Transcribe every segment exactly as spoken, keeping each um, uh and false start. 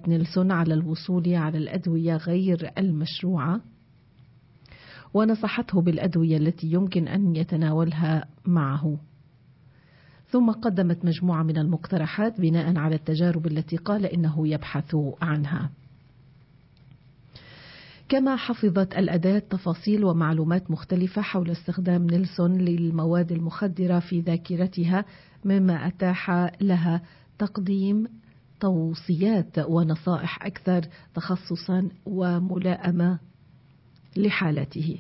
ساعدت نيلسون على الوصول على الأدوية غير المشروعة، ونصحته بالأدوية التي يمكن أن يتناولها معه. ثم قدمت مجموعة من المقترحات بناء على التجارب التي قال إنه يبحث عنها. كما حفظت الأداة تفاصيل ومعلومات مختلفة حول استخدام نيلسون للمواد المخدرة في ذاكرتها، مما أتاح لها تقديم توصيات ونصائح أكثر تخصصا وملائمة لحالته.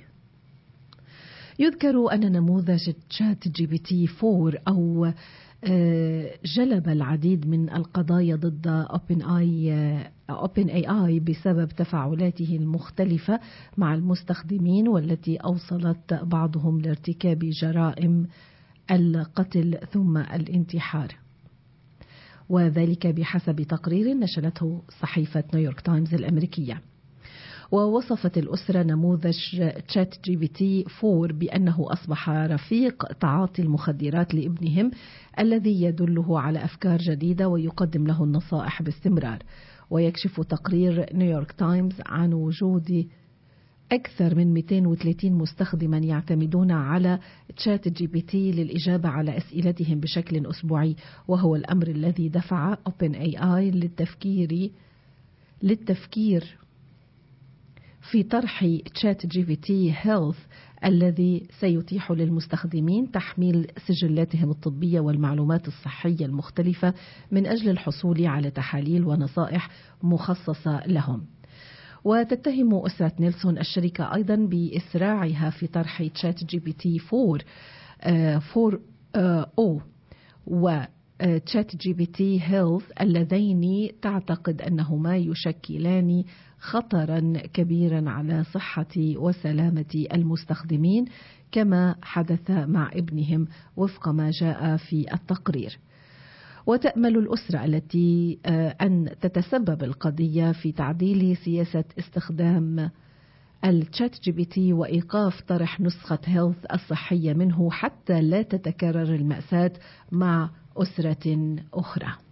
يذكر أن نموذج تشات جي بي تي فور أو جلب العديد من القضايا ضد أوبن آي أوبن إيه آي بسبب تفاعلاته المختلفة مع المستخدمين، والتي أوصلت بعضهم لارتكاب جرائم القتل ثم الانتحار، وذلك بحسب تقرير نشرته صحيفة نيويورك تايمز الأمريكية. ووصفت الأسرة نموذج تشات جي بي تي فور بأنه أصبح رفيق تعاطي المخدرات لابنهم، الذي يدله على أفكار جديدة ويقدم له النصائح باستمرار. ويكشف تقرير نيويورك تايمز عن وجود أكثر من مئتين وثلاثين مستخدما يعتمدون على تشات جي بي تي للإجابة على أسئلتهم بشكل أسبوعي، وهو الأمر الذي دفع أوبن إيه آي للتفكير للتفكير في طرح تشات جي بي تي هيلث، الذي سيتيح للمستخدمين تحميل سجلاتهم الطبية والمعلومات الصحية المختلفة من أجل الحصول على تحاليل ونصائح مخصصة لهم. وتتهم أسرة نيلسون الشركة أيضا بإسراعها في طرح تشات جي بي تي فور فور أو و تشات جي بي تي هيلث، اللذين تعتقد أنهما يشكلان خطرا كبيرا على صحة وسلامة المستخدمين، كما حدث مع ابنهم وفق ما جاء في التقرير. وتأمل الأسرة التي أن تتسبب القضية في تعديل سياسة استخدام التشات جي بي تي وإيقاف طرح نسخة هيلث الصحية منه حتى لا تتكرر المأساة مع أسرة أخرى.